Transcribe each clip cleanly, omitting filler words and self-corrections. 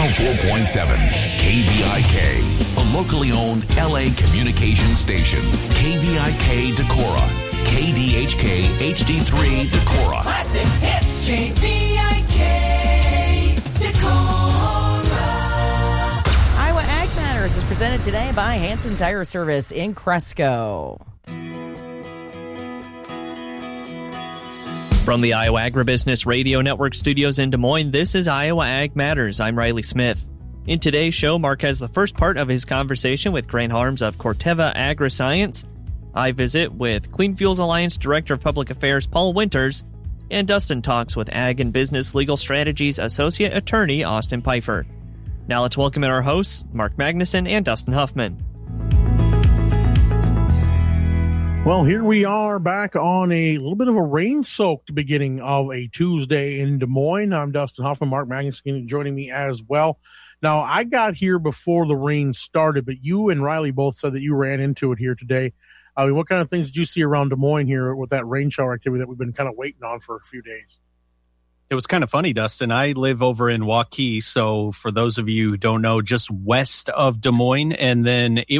104.7 KVIK, a locally owned LA communication station. KVIK Decorah, KDHK HD3 Decorah. Classic hits, KVIK Decorah. Iowa Ag Matters is presented today by Hanson Tire Service in Cresco. From the Iowa Agribusiness Radio Network studios in Des Moines, this is Iowa Ag Matters. I'm Riley Smith. In today's show, Mark has the first part of his conversation with Grant Harms of Corteva Agriscience. I visit with Clean Fuels Alliance Director of Public Affairs Paul Winters, and Dustin talks with Ag and Business Legal Strategies Associate Attorney Austin Pfeiffer. Now let's welcome in our hosts, Mark Magnuson and Dustin Huffman. Well, here we are back on a little bit of a rain-soaked beginning of a Tuesday in Des Moines. I'm Dustin Huffman, Mark Magnuson joining me as well. Now, I got here before the rain started, but you and Riley both said that you ran into it here today. I mean, what kind of things did you see around Des Moines here with that rain shower activity that we've been kind of waiting on for a few days? It was kind of funny, Dustin. I live over in Waukee, so for those of you who don't know, just west of Des Moines, and then it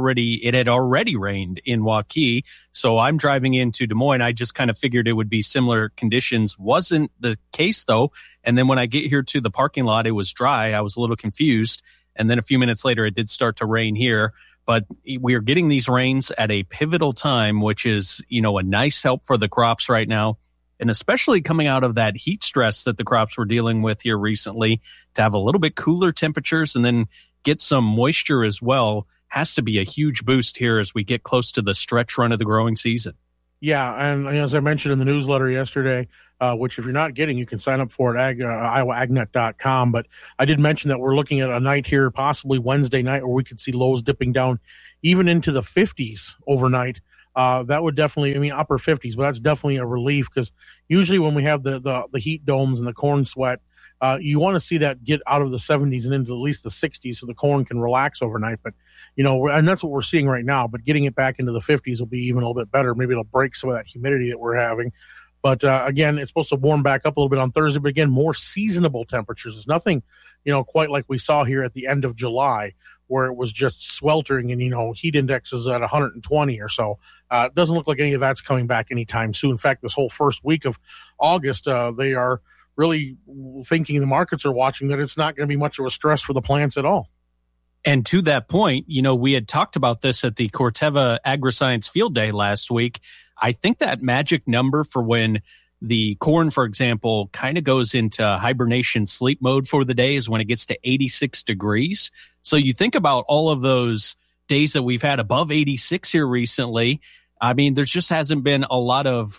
had already rained in Waukee, so I'm driving into Des Moines. I just kind of figured it would be similar conditions. Wasn't the case, though, and then when I get here to the parking lot, it was dry. I was a little confused, and then a few minutes later, it did start to rain here, but we are getting these rains at a pivotal time, which is, a nice help for the crops right now. And especially coming out of that heat stress that the crops were dealing with here recently, to have a little bit cooler temperatures and then get some moisture as well has to be a huge boost here as we get close to the stretch run of the growing season. Yeah, and as I mentioned in the newsletter yesterday, which if you're not getting, you can sign up for it at iowaagnet.com. But I did mention that we're looking at a night here, possibly Wednesday night, where we could see lows dipping down even into the 50s overnight. That would definitely, upper 50s, but that's definitely a relief because usually when we have the heat domes and the corn sweat, you want to see that get out of the 70s and into at least the 60s so the corn can relax overnight. But, and that's what we're seeing right now. But getting it back into the 50s will be even a little bit better. Maybe it'll break some of that humidity that we're having. But, again, it's supposed to warm back up a little bit on Thursday. But, again, more seasonable temperatures. It's nothing, quite like we saw here at the end of July, where it was just sweltering and, heat indexes at 120 or so. It doesn't look like any of that's coming back anytime soon. In fact, this whole first week of August, they are really thinking, the markets are watching, that it's not going to be much of a stress for the plants at all. And to that point, we had talked about this at the Corteva Agriscience Field Day last week. I think that magic number for when the corn, for example, kind of goes into hibernation sleep mode for the day is when it gets to 86 degrees. So you think about all of those days that we've had above 86 here recently. There just hasn't been a lot of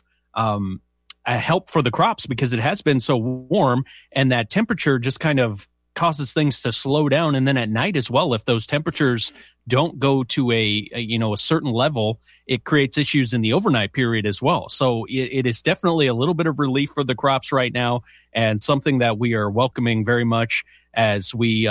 a help for the crops because it has been so warm, and that temperature just kind of causes things to slow down. And then at night as well, if those temperatures don't go to a certain level, it creates issues in the overnight period as well. So it is definitely a little bit of relief for the crops right now, and something that we are welcoming very much as we,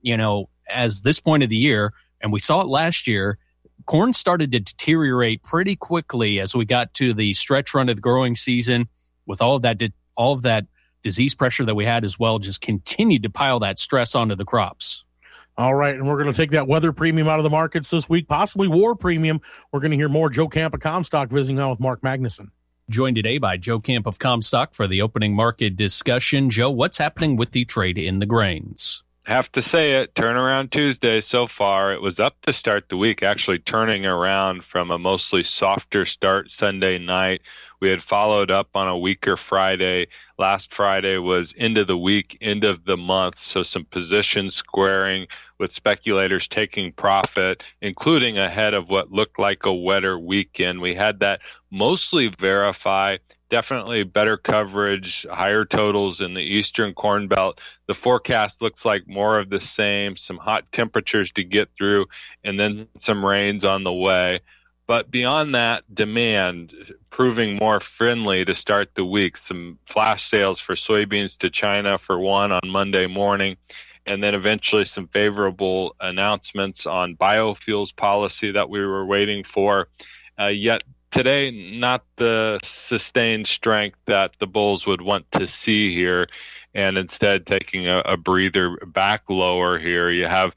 as this point of the year, and we saw it last year, corn started to deteriorate pretty quickly as we got to the stretch run of the growing season, with all of that disease pressure that we had as well, just continued to pile that stress onto the crops. All right, and we're going to take that weather premium out of the markets this week, possibly war premium. We're going to hear more. Joe Camp of Comstock visiting now with Mark Magnuson. Joined today by Joe Camp of Comstock for the opening market discussion. Joe, what's happening with the trade in the grains? Have to say it, turnaround Tuesday so far. It was up to start the week, actually turning around from a mostly softer start Sunday night. We had followed up on a weaker Friday. Last Friday was end of the week, end of the month, so some position squaring with speculators taking profit, including ahead of what looked like a wetter weekend. We had that mostly verify. Definitely better coverage, higher totals in the Eastern Corn Belt. The forecast looks like more of the same, some hot temperatures to get through, and then some rains on the way. But beyond that, demand proving more friendly to start the week. Some flash sales for soybeans to China for one on Monday morning, and then eventually some favorable announcements on biofuels policy that we were waiting for. Yet today, not the sustained strength that the bulls would want to see here. and instead taking a breather back lower here. You have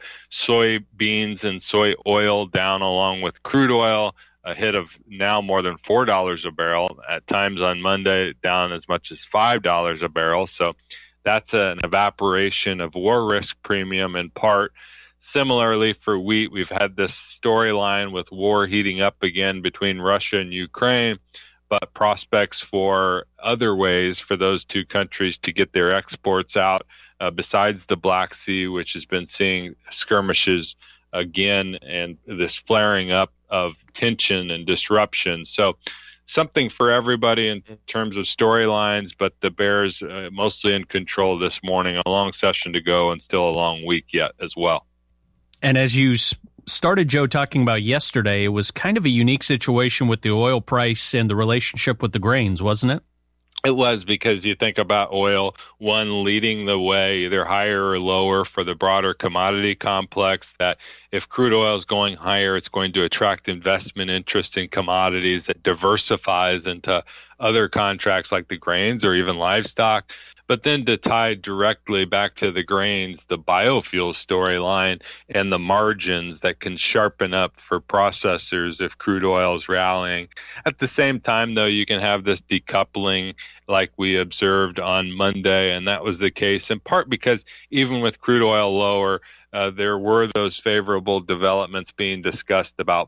soybeans and soy oil down along with crude oil, a hit of now more than $4 a barrel, at times on Monday down as much as $5 a barrel. So that's an evaporation of war risk premium in part. Similarly for wheat, we've had this storyline with war heating up again between Russia and Ukraine, but prospects for other ways for those two countries to get their exports out besides the Black Sea, which has been seeing skirmishes again and this flaring up of tension and disruption. So something for everybody in terms of storylines, but the Bears mostly in control this morning. A long session to go and still a long week yet as well. And as you started, Joe, talking about yesterday, it was kind of a unique situation with the oil price and the relationship with the grains, wasn't it? It was, because you think about oil, one leading the way, either higher or lower for the broader commodity complex, that if crude oil is going higher, it's going to attract investment interest in commodities that diversifies into other contracts like the grains or even livestock. But then to tie directly back to the grains, the biofuel storyline and the margins that can sharpen up for processors if crude oil is rallying. At the same time, though, you can have this decoupling like we observed on Monday, and that was the case in part because even with crude oil lower, there were those favorable developments being discussed about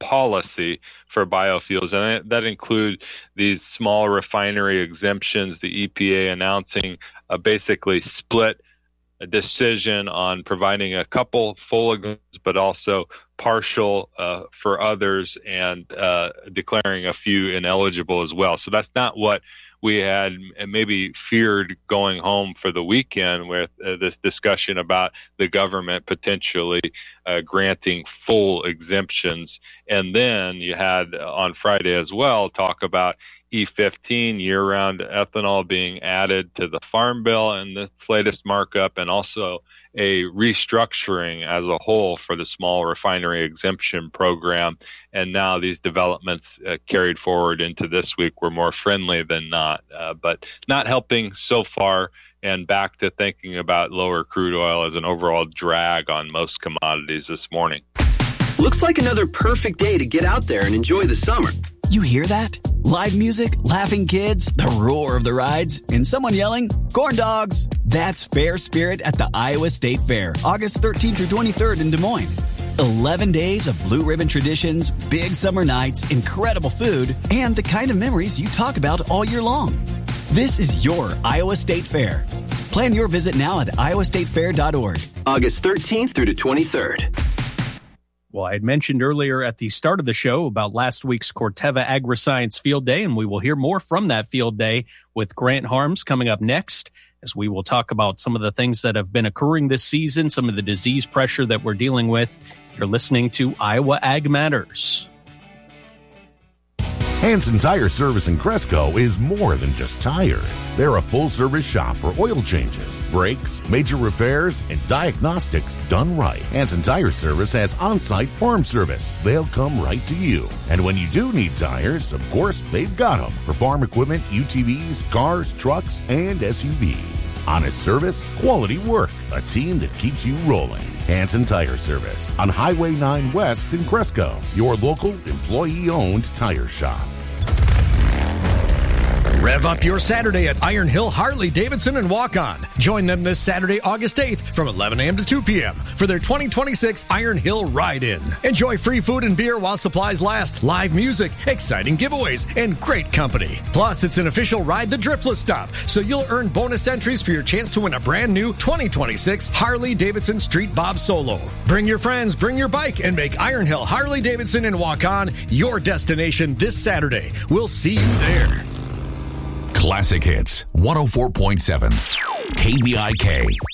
policy for biofuels, and that include these small refinery exemptions, the EPA announcing a basically split a decision on providing a couple full exemptions, but also partial for others, and declaring a few ineligible as well. So that's not what we had maybe feared going home for the weekend with this discussion about the government potentially granting full exemptions. And then you had on Friday as well talk about E15 year-round ethanol being added to the Farm Bill and this latest markup, and also a restructuring as a whole for the small refinery exemption program. And now these developments carried forward into this week were more friendly than not, but not helping so far, and back to thinking about lower crude oil as an overall drag on most commodities this morning. Looks like another perfect day to get out there and enjoy the summer. You hear that? Live music, laughing kids, the roar of the rides, and someone yelling, "Corn dogs!" That's Fair Spirit at the Iowa State Fair, August 13th through 23rd in Des Moines. 11 days of blue ribbon traditions, big summer nights, incredible food, and the kind of memories you talk about all year long. This is your Iowa State Fair. Plan your visit now at iowastatefair.org. August 13th through the 23rd. Well, I had mentioned earlier at the start of the show about last week's Corteva Agriscience Field Day, and we will hear more from that field day with Grant Harms coming up next, as we will talk about some of the things that have been occurring this season, some of the disease pressure that we're dealing with. You're listening to Iowa Ag Matters. Hanson Tire Service in Cresco is more than just tires. They're a full-service shop for oil changes, brakes, major repairs, and diagnostics done right. Hanson Tire Service has on-site farm service. They'll come right to you. And when you do need tires, of course, they've got them for farm equipment, UTVs, cars, trucks, and SUVs. Honest service, quality work, a team that keeps you rolling. Hanson Tire Service on Highway 9 West in Cresco, your local employee-owned tire shop. Rev up your Saturday at Iron Hill Harley Davidson and Walk On. Join them this Saturday, August 8th from 11 a.m. to 2 p.m. for their 2026 Iron Hill Ride-In. Enjoy free food and beer while supplies last, live music, exciting giveaways, and great company. Plus, it's an official Ride the Driftless stop, so you'll earn bonus entries for your chance to win a brand new 2026 Harley Davidson Street Bob Solo. Bring your friends, bring your bike, and make Iron Hill Harley Davidson and Walk On your destination this Saturday. We'll see you there. Classic Hits 104.7 KBIK,